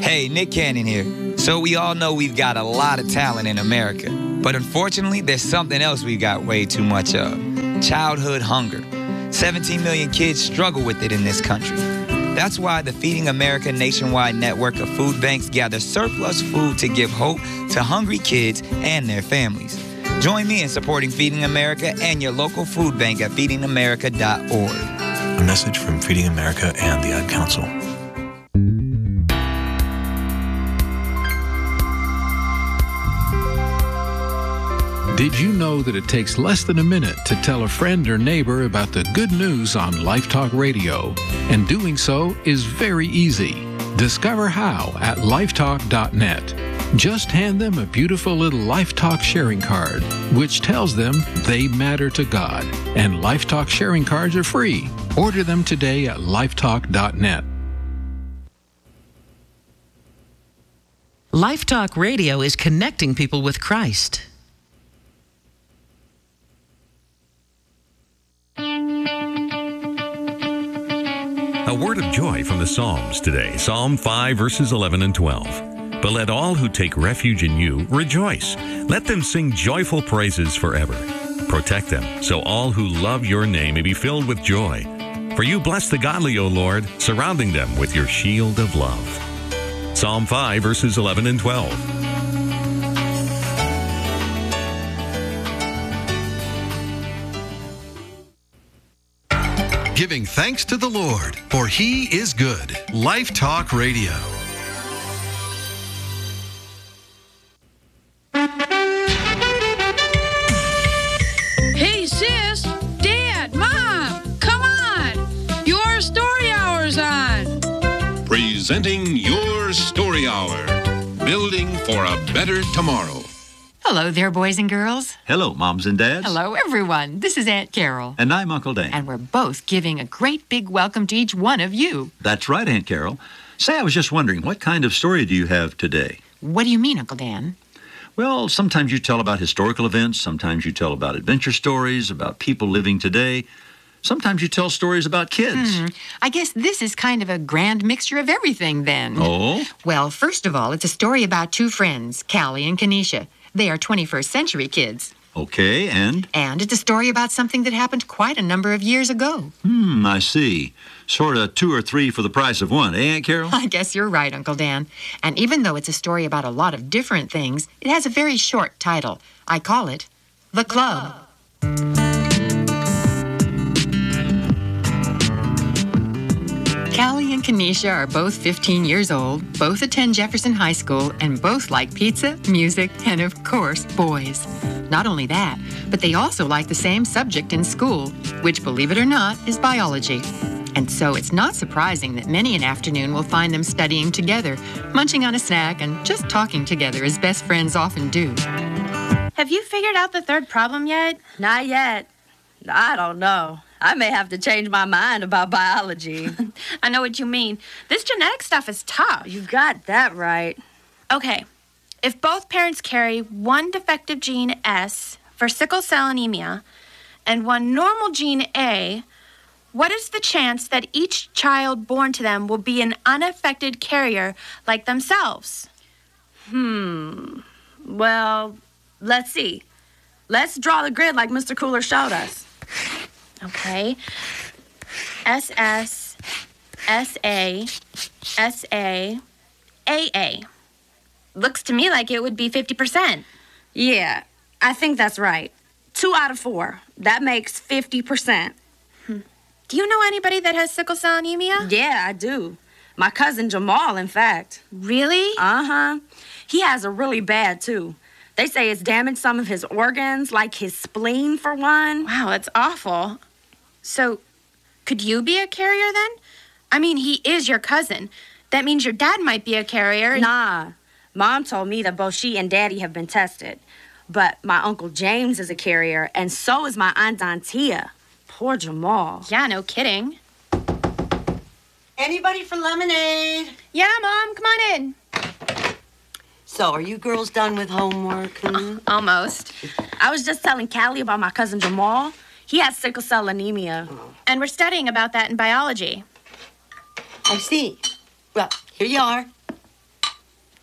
Hey, Nick Cannon here. So we all know we've got a lot of talent in America. But unfortunately, there's something else we've got way too much of. Childhood hunger. 17 million kids struggle with it in this country. That's why the Feeding America nationwide network of food banks gather surplus food to give hope to hungry kids and their families. Join me in supporting Feeding America and your local food bank at feedingamerica.org. A message from Feeding America and the Ad Council. Did you know that it takes less than a minute to tell a friend or neighbor about the good news on Life Talk Radio? And doing so is very easy. Discover how at lifetalk.net. Just hand them a beautiful little Life Talk sharing card, which tells them they matter to God. And Life Talk sharing cards are free. Order them today at lifetalk.net. Life Talk Radio is connecting people with Christ. A word of joy from the Psalms today. Psalm 5, verses 11 and 12. But let all who take refuge in you rejoice. Let them sing joyful praises forever. Protect them, so all who love your name may be filled with joy. For you bless the godly, O Lord, surrounding them with your shield of love. Psalm 5, verses 11 and 12. Giving thanks to the Lord, for He is good. Life Talk Radio. Hey, sis, Dad, Mom, come on. Your story hour's on. Presenting Your Story Hour. Building for a better tomorrow. Hello there, boys and girls. Hello, moms and dads. Hello, everyone. This is Aunt Carol. And I'm Uncle Dan. And we're both giving a great big welcome to each one of you. That's right, Aunt Carol. Say, I was just wondering, what kind of story do you have today? What do you mean, Uncle Dan? Well, sometimes you tell about historical events. Sometimes you tell about adventure stories, about people living today. Sometimes you tell stories about kids. I guess this is kind of a grand mixture of everything, then. Oh? Well, first of all, it's a story about two friends, Callie and Kenesha. They are 21st century kids. Okay, and? And it's a story about something that happened quite a number of years ago. I see. Sort of 2 or 3 for the price of one, eh, Aunt Carol? I guess you're right, Uncle Dan. And even though it's a story about a lot of different things, it has a very short title. I call it The Club. Callie and Kenesha are both 15 years old, both attend Jefferson High School, and both like pizza, music, and of course, boys. Not only that, but they also like the same subject in school, which, believe it or not, is biology. And so it's not surprising that many an afternoon will find them studying together, munching on a snack, and just talking together as best friends often do. Have you figured out the third problem yet? Not yet. I don't know. I may have to change my mind about biology. I know what you mean. This genetic stuff is tough. You got that right. Okay. If both parents carry one defective gene S for sickle cell anemia and one normal gene A, what is the chance that each child born to them will be an unaffected carrier like themselves? Well, let's see. Let's draw the grid like Mr. Cooler showed us. Okay. SS, SA, SA, AA. Looks to me like it would be 50%. Yeah, I think that's right. 2 out of 4. That makes 50%. Do you know anybody that has sickle cell anemia? Yeah, I do. My cousin Jamal, in fact. Really? Uh-huh. He has a really bad, too. They say it's damaged some of his organs, like his spleen, for one. Wow, that's awful. So, could you be a carrier then? I mean, he is your cousin. That means your dad might be a carrier. Nah. Mom told me that both she and Daddy have been tested. But my Uncle James is a carrier, and so is my Aunt Dontia. Poor Jamal. Yeah, no kidding. Anybody for lemonade? Yeah, Mom, come on in. So, are you girls done with homework? Almost. I was just telling Callie about my cousin Jamal. He has sickle cell anemia. And we're studying about that in biology. I see. Well, here you are.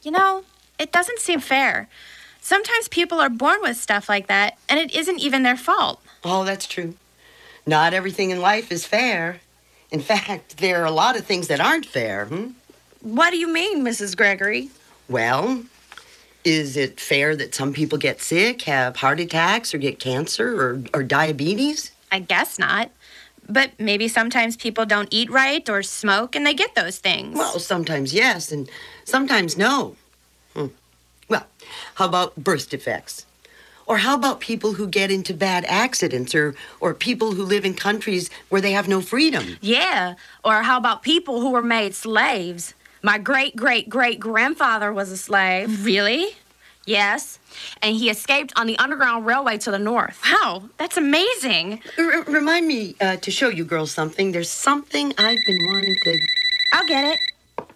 You know, it doesn't seem fair. Sometimes people are born with stuff like that, and it isn't even their fault. Oh, that's true. Not everything in life is fair. In fact, there are a lot of things that aren't fair. What do you mean, Mrs. Gregory? Well, is it fair that some people get sick, have heart attacks, or get cancer, or diabetes? I guess not. But maybe sometimes people don't eat right or smoke, and they get those things. Well, sometimes yes, and sometimes no. Well, how about birth defects? Or how about people who get into bad accidents, or people who live in countries where they have no freedom? Yeah, or how about people who were made slaves? My great-great-great-grandfather was a slave. Really? Yes, and he escaped on the Underground Railway to the north. Wow, that's amazing. Remind me to show you girls something. There's something I've been wanting to... I'll get it.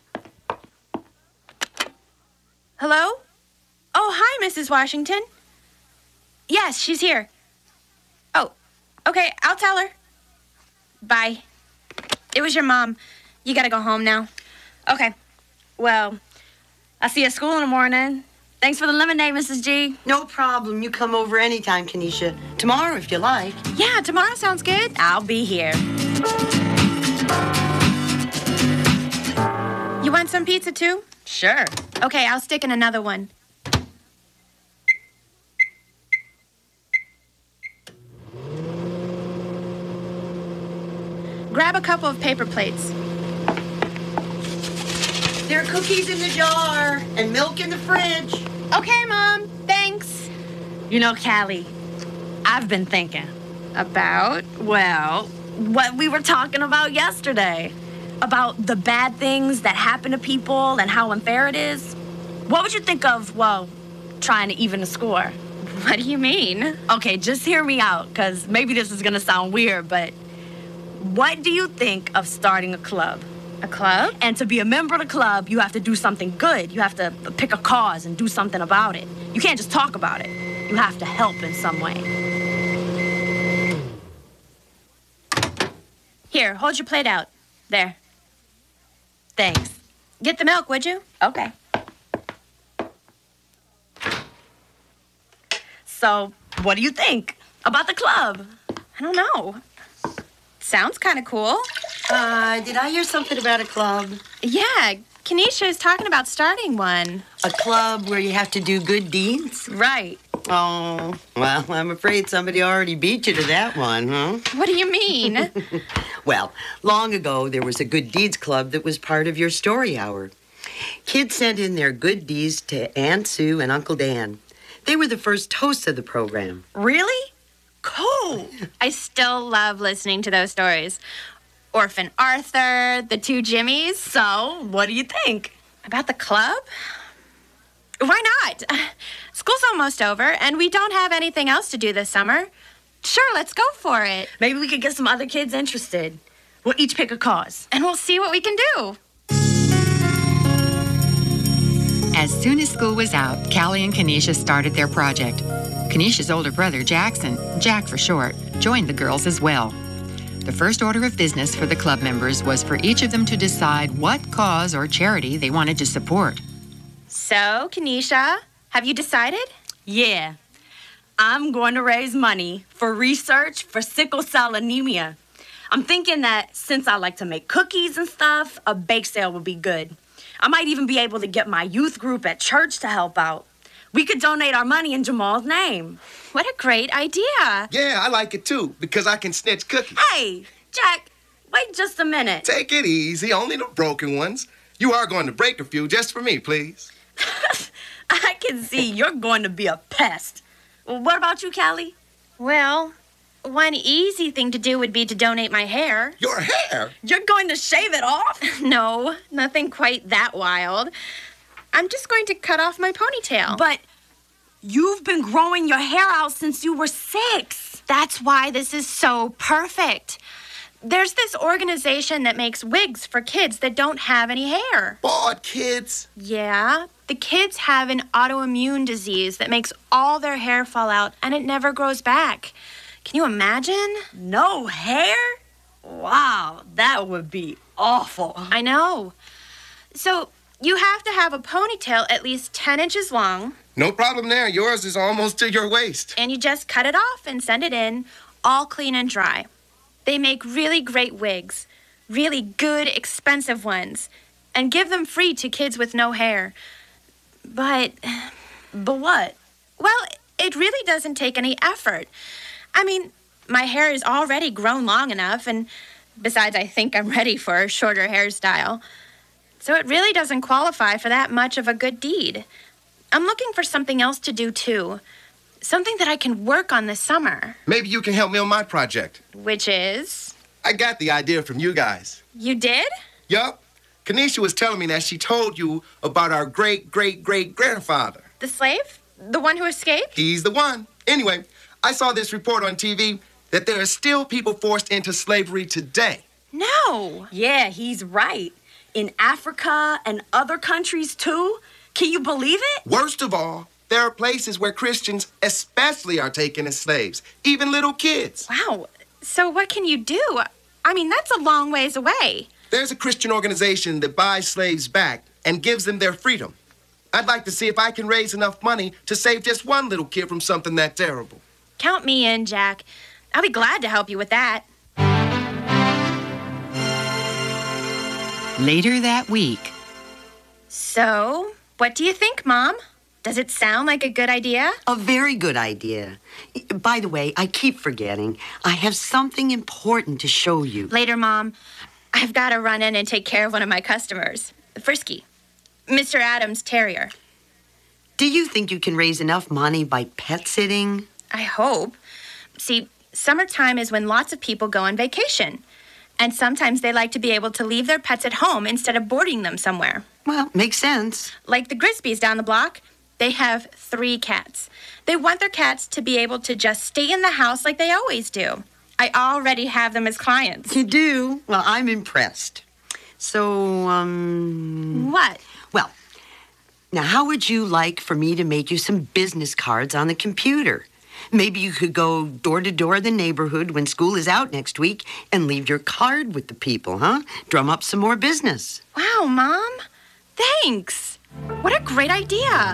Hello? Oh, hi, Mrs. Washington. Yes, she's here. Oh, okay, I'll tell her. Bye. It was your mom. You gotta go home now. Okay. Well, I'll see you at school in the morning. Thanks for the lemonade, Mrs. G. No problem. You come over anytime, Kenesha. Tomorrow, if you like. Yeah, tomorrow sounds good. I'll be here. You want some pizza, too? Sure. Okay, I'll stick in another one. Grab a couple of paper plates. There are cookies in the jar and milk in the fridge. Okay, Mom. Thanks. You know, Callie, I've been thinking. About? Well, what we were talking about yesterday. About the bad things that happen to people and how unfair it is. What would you think of, well, trying to even the score? What do you mean? Okay, just hear me out, because maybe this is going to sound weird, but what do you think of starting a club? A club? And to be a member of the club, you have to do something good. You have to pick a cause and do something about it. You can't just talk about it. You have to help in some way. Here, hold your plate out. There. Thanks. Get the milk, would you? Okay. So, what do you think about the club? I don't know. Sounds kind of cool. Did I hear something about a club? Yeah, Kenesha is talking about starting one. A club where you have to do good deeds? Right. Oh, well, I'm afraid somebody already beat you to that one, huh? What do you mean? Well, long ago, there was a good deeds club that was part of your story hour. Kids sent in their good deeds to Aunt Sue and Uncle Dan. They were the first hosts of the program. Really? Cool. I still love listening to those stories. Orphan Arthur, the two Jimmies. So, what do you think? About the club? Why not? School's almost over, and we don't have anything else to do this summer. Sure, let's go for it. Maybe we could get some other kids interested. We'll each pick a cause. And we'll see what we can do. As soon as school was out, Callie and Kenesha started their project. Kenesha's older brother, Jackson, Jack for short, joined the girls as well. The first order of business for the club members was for each of them to decide what cause or charity they wanted to support. So, Kenesha, have you decided? Yeah. I'm going to raise money for research for sickle cell anemia. I'm thinking that since I like to make cookies and stuff, a bake sale would be good. I might even be able to get my youth group at church to help out. We could donate our money in Jamal's name. What a great idea. Yeah, I like it too, because I can snitch cookies. Hey, Jack, wait just a minute. Take it easy, only the broken ones. You are going to break a few just for me, please. I can see you're going to be a pest. Well, what about you, Callie? Well, one easy thing to do would be to donate my hair. Your hair? You're going to shave it off? No, nothing quite that wild. I'm just going to cut off my ponytail. But you've been growing your hair out since you were 6. That's why this is so perfect. There's this organization that makes wigs for kids that don't have any hair. Bald kids? Yeah. The kids have an autoimmune disease that makes all their hair fall out and it never grows back. Can you imagine? No hair? Wow, that would be awful. I know. So, You have to have a ponytail at least 10 inches long. No problem there. Yours is almost to your waist. And you just cut it off and send it in, all clean and dry. They make really great wigs, really good, expensive ones, and give them free to kids with no hair. But what? Well, it really doesn't take any effort. I mean, my hair is already grown long enough, and besides, I think I'm ready for a shorter hairstyle. So it really doesn't qualify for that much of a good deed. I'm looking for something else to do, too. Something that I can work on this summer. Maybe you can help me on my project. Which is? I got the idea from you guys. You did? Yup. Kanisha was telling me that she told you about our great-great-great-grandfather. The slave? The one who escaped? He's the one. Anyway, I saw this report on TV that there are still people forced into slavery today. No. Yeah, he's right. In Africa and other countries, too. Can you believe it? Worst of all, there are places where Christians especially are taken as slaves, even little kids. Wow. So what can you do? I mean, that's a long ways away. There's a Christian organization that buys slaves back and gives them their freedom. I'd like to see if I can raise enough money to save just one little kid from something that terrible. Count me in, Jack. I'll be glad to help you with that. Later that week. So, what do you think, Mom? Does it sound like a good idea? A very good idea. By the way, I keep forgetting. I have something important to show you. Later, Mom. I've got to run in and take care of one of my customers. Frisky. Mr. Adams' terrier. Do you think you can raise enough money by pet sitting? I hope. See, summertime is when lots of people go on vacation. And sometimes they like to be able to leave their pets at home instead of boarding them somewhere. Well, makes sense. Like the Grisbys down the block, they have 3 cats. They want their cats to be able to just stay in the house like they always do. I already have them as clients. You do? Well, I'm impressed. So, What? Well, now how would you like for me to make you some business cards on the computer? Maybe you could go door to door in the neighborhood when school is out next week and leave your card with the people, huh? Drum up some more business. Wow, Mom. Thanks. What a great idea.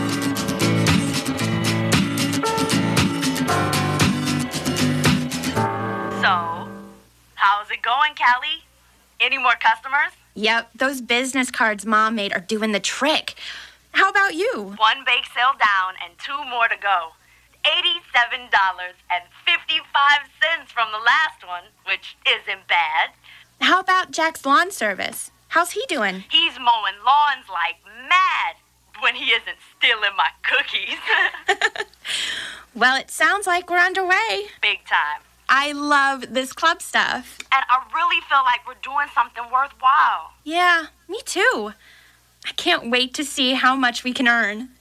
So, how's it going, Callie? Any more customers? Yep, those business cards Mom made are doing the trick. How about you? 1 bake sale down and 2 more to go. $87.55 from the last one, which isn't bad. How about Jack's lawn service? How's he doing? He's mowing lawns like mad when he isn't stealing my cookies. Well, it sounds like we're underway. Big time. I love this club stuff. And I really feel like we're doing something worthwhile. Yeah, me too. I can't wait to see how much we can earn.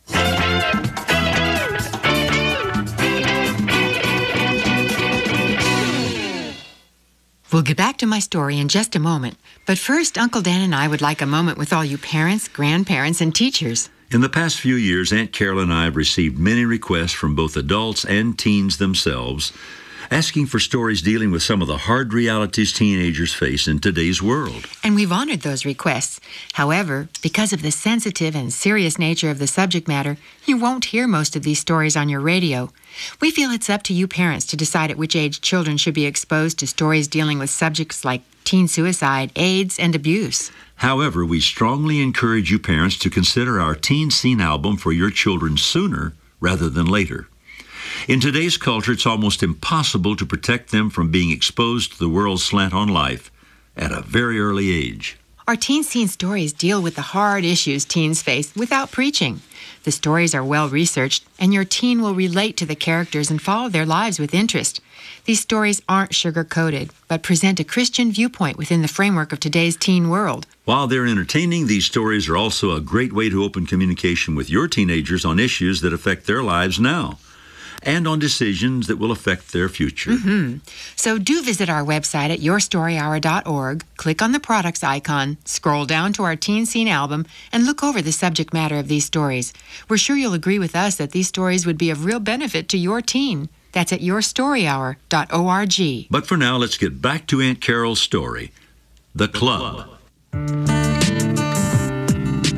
We'll get back to my story in just a moment. But first, Uncle Dan and I would like a moment with all you parents, grandparents, and teachers. In the past few years, Aunt Carol and I have received many requests from both adults and teens themselves, asking for stories dealing with some of the hard realities teenagers face in today's world. And we've honored those requests. However, because of the sensitive and serious nature of the subject matter, you won't hear most of these stories on your radio. We feel it's up to you parents to decide at which age children should be exposed to stories dealing with subjects like teen suicide, AIDS, and abuse. However, we strongly encourage you parents to consider our Teen Scene album for your children sooner rather than later. In today's culture, it's almost impossible to protect them from being exposed to the world's slant on life at a very early age. Our Teen Scene stories deal with the hard issues teens face without preaching. The stories are well researched, and your teen will relate to the characters and follow their lives with interest. These stories aren't sugar-coated, but present a Christian viewpoint within the framework of today's teen world. While they're entertaining, these stories are also a great way to open communication with your teenagers on issues that affect their lives now, and on decisions that will affect their future. So do visit our website at yourstoryhour.org, click on the products icon, scroll down to our Teen Scene album, and look over the subject matter of these stories. We're sure you'll agree with us that these stories would be of real benefit to your teen. That's at yourstoryhour.org. But for now, let's get back to Aunt Carol's story, The Club.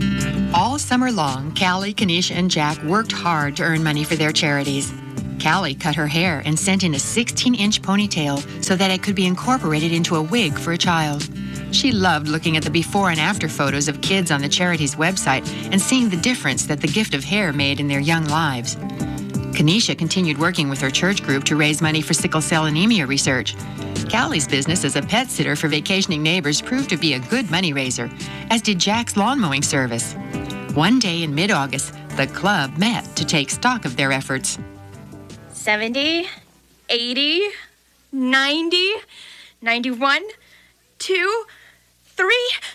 summer long, Callie, Kenesha, and Jack worked hard to earn money for their charities. Callie cut her hair and sent in a 16-inch ponytail so that it could be incorporated into a wig for a child. She loved looking at the before and after photos of kids on the charity's website and seeing the difference that the gift of hair made in their young lives. Kenesha continued working with her church group to raise money for sickle cell anemia research. Callie's business as a pet sitter for vacationing neighbors proved to be a good money raiser, as did Jack's lawn mowing service. One day in mid-August, the club met to take stock of their efforts. 70, 80, 90, 91, 2, 3.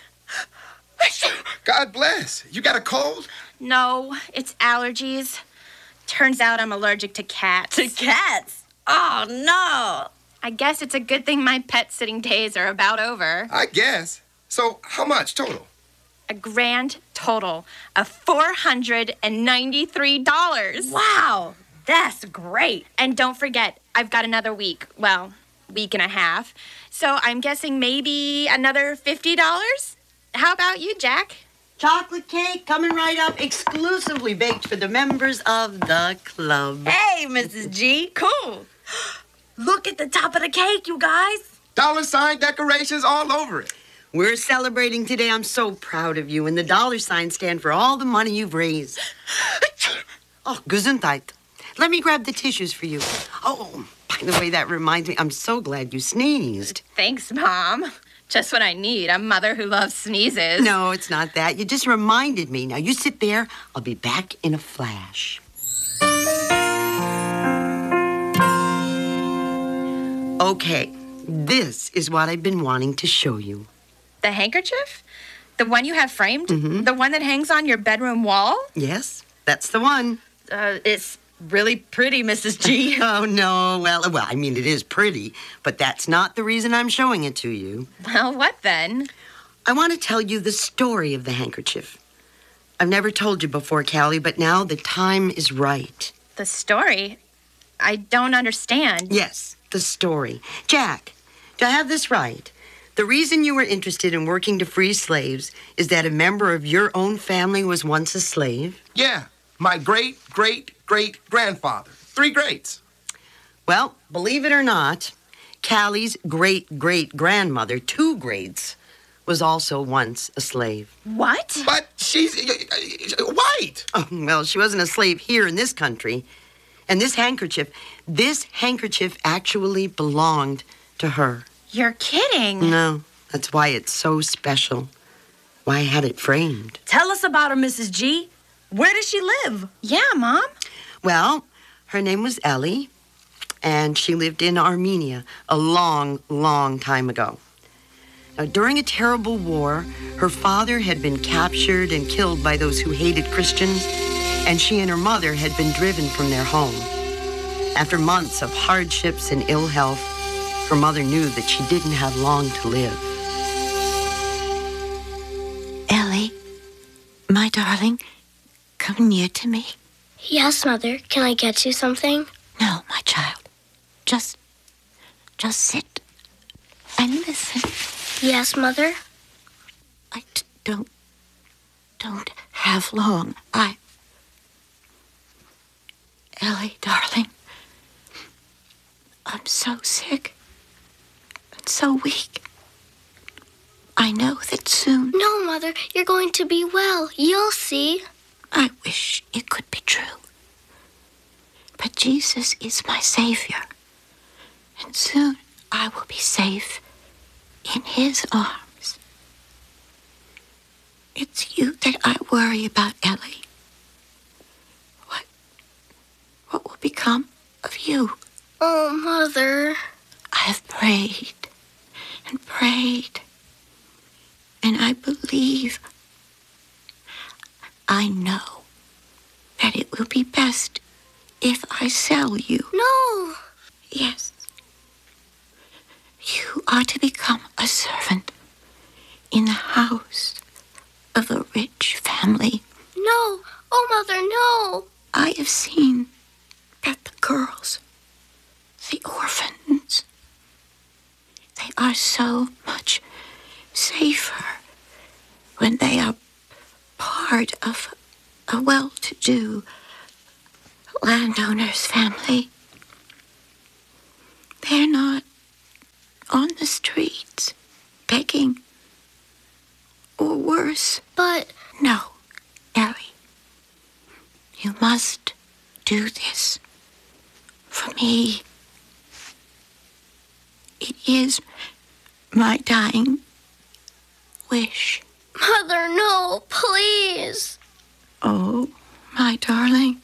God bless. You got a cold? No, it's allergies. Turns out I'm allergic to cats. To cats? Oh, no. I guess it's a good thing my pet sitting days are about over. I guess. So, how much total? A grand total of $493. Wow, that's great. And don't forget, I've got another week. Well, week and a half. So I'm guessing maybe another $50? How about you, Jack? Chocolate cake coming right up, exclusively baked for the members of the club. Hey, Mrs. G, cool. Look at the top of the cake, you guys. $sign decorations all over it. We're celebrating today. I'm so proud of you. And the $signs stand for all the money you've raised. Oh, Gesundheit. Let me grab the tissues for you. Oh, by the way, that reminds me, I'm so glad you sneezed. Thanks, Mom. Just what I need, a mother who loves sneezes. No, it's not that. You just reminded me. Now, you sit there. I'll be back in a flash. Okay, this is what I've been wanting to show you. The handkerchief? The one you have framed? Mm-hmm. The one that hangs on your bedroom wall? Yes, that's the one. It's really pretty, Mrs. G. Oh, no. Well, I mean, it is pretty, but that's not the reason I'm showing it to you. Well, what then? I want to tell you the story of the handkerchief. I've never told you before, Callie, but now the time is right. The story? I don't understand. Yes, the story. Jack, do I have this right? The reason you were interested in working to free slaves is that a member of your own family was once a slave? Yeah, my great-great-great-grandfather. 3 greats. Well, believe it or not, Callie's great-great-grandmother, 2 greats, was also once a slave. What? But she's white. Oh, well, she wasn't a slave here in this country. And this handkerchief actually belonged to her. You're kidding. No, that's why it's so special. Why I had it framed. Tell us about her, Mrs. G. Where does she live? Yeah, Mom. Well, her name was Ellie, and she lived in Armenia a long, long time ago. Now, during a terrible war, her father had been captured and killed by those who hated Christians, and she and her mother had been driven from their home. After months of hardships and ill health, her mother knew that she didn't have long to live. Ellie, my darling, come near to me. Yes, Mother. Can I get you something? No, my child. Just sit and listen. Yes, Mother. I don't have long. Ellie, darling, I'm so sick and so weak. I know that soon... No, Mother, you're going to be well. You'll see. I wish it could be true. But Jesus is my Savior, and soon I will be safe in His arms. It's you that I worry about, Ellie. What will become of you? Oh, Mother. I have prayed and prayed, and I believe, I know that it will be best if I sell you. No. Yes. You are to become a servant in the house of a rich family. No. Oh, Mother, no. I have seen that the girls, the orphans, they are so much safer when they are part part of a well-to-do landowner's family. They're not on the streets begging or worse. But... No, Ellie. You must do this for me. It is my dying wish. Mother, no, please. Oh, my darling.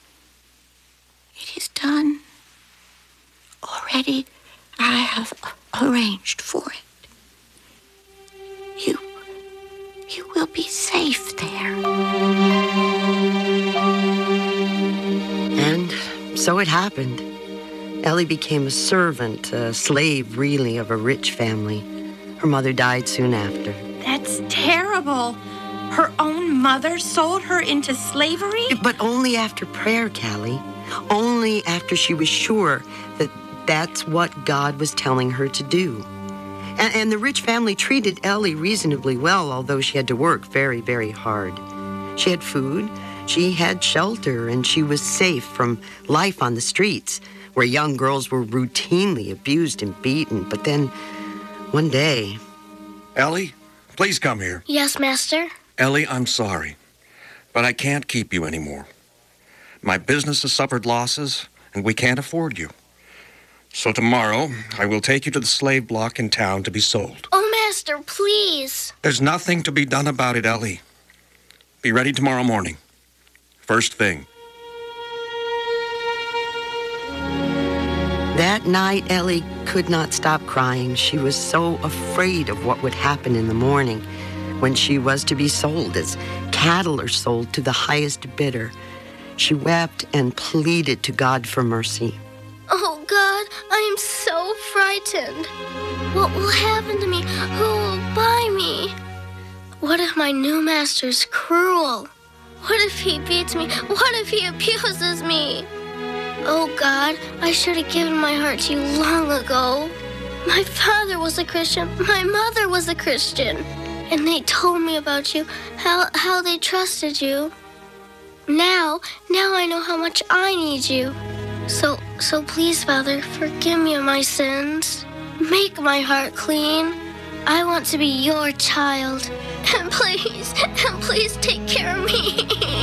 It is done. Already I have arranged for it. You will be safe there. And so it happened. Ellie became a servant, a slave, really, of a rich family. Her mother died soon after. That's terrible. Her own mother sold her into slavery? But only after prayer, Callie. Only after she was sure that that's what God was telling her to do. And the rich family treated Ellie reasonably well, although she had to work very, very hard. She had food, she had shelter, and she was safe from life on the streets, where young girls were routinely abused and beaten. But then, one day... Ellie, please come here. Yes, Master? Ellie, I'm sorry, but I can't keep you anymore. My business has suffered losses, and we can't afford you. So tomorrow, I will take you to the slave block in town to be sold. Oh, Master, please. There's nothing to be done about it, Ellie. Be ready tomorrow morning. First thing. That night, Ellie could not stop crying. She was so afraid of what would happen in the morning when she was to be sold as cattle are sold to the highest bidder. She wept and pleaded to God for mercy. Oh, God, I am so frightened. What will happen to me? Who will buy me? What if my new master's cruel? What if he beats me? What if he abuses me? Oh, God, I should have given my heart to you long ago. My father was a Christian. My mother was a Christian. And they told me about you, how they trusted you. Now I know how much I need you. So please, Father, forgive me of my sins. Make my heart clean. I want to be your child. And please take care of me.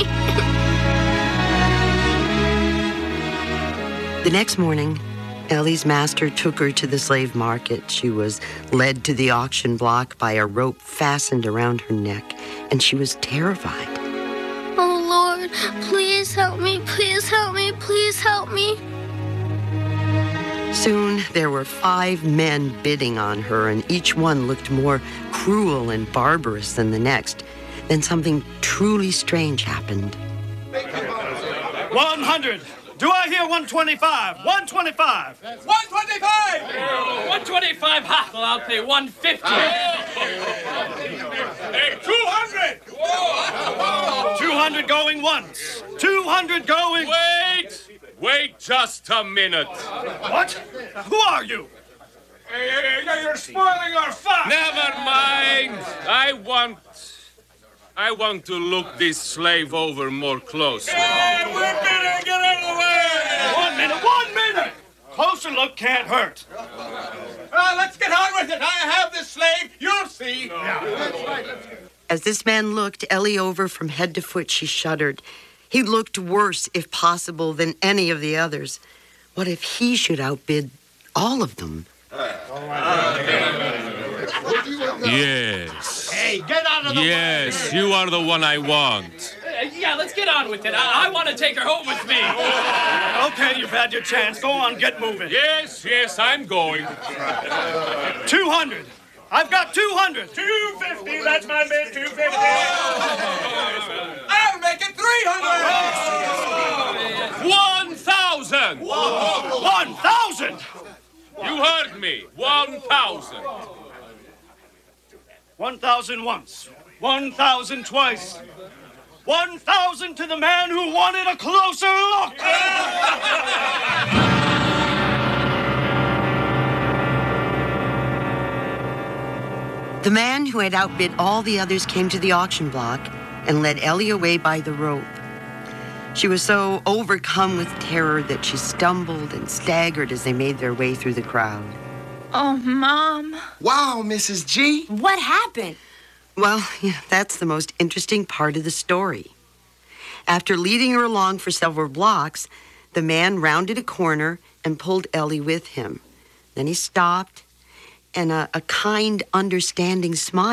The next morning, Ellie's master took her to the slave market. She was led to the auction block by a rope fastened around her neck, and she was terrified. Oh, Lord, please help me, please help me, please help me. Soon, there were 5 men bidding on her, and each one looked more cruel and barbarous than the next. Then something truly strange happened. 100. Do I hear 125? 125. 125. 125. Ha! Well, I'll pay 150. Hey, 200. 200 going once. 200 going... Wait just a minute. What? Who are you? Hey, you're spoiling our fun. Never mind. I want to look this slave over more closely. Hey, we're bidding. Get out of the way. 1 minute. Closer look can't hurt. Let's get on with it. I have this slave. You'll see. As this man looked Ellie over from head to foot, she shuddered. He looked worse, if possible, than any of the others. What if he should outbid all of them? Yes. Hey, get out of the way. Yes, you are the one I want. Yeah, let's get on with it. I want to take her home with me. Okay, you've had your chance. Go on, get moving. Yes, I'm going. 200. I've got 200. 250, that's my bid, 250. I'll make it 300. 1,000. 1,000? You heard me. 1,000. 1,000 once. 1,000 twice. 1,000 to the man who wanted a closer look. The man who had outbid all the others came to the auction block, and led Ellie away by the rope. She was so overcome with terror that she stumbled and staggered as they made their way through the crowd. Oh, Mom. Wow, Mrs. G. What happened? Well, that's the most interesting part of the story. After leading her along for several blocks, the man rounded a corner and pulled Ellie with him. Then he stopped, and a kind, understanding smile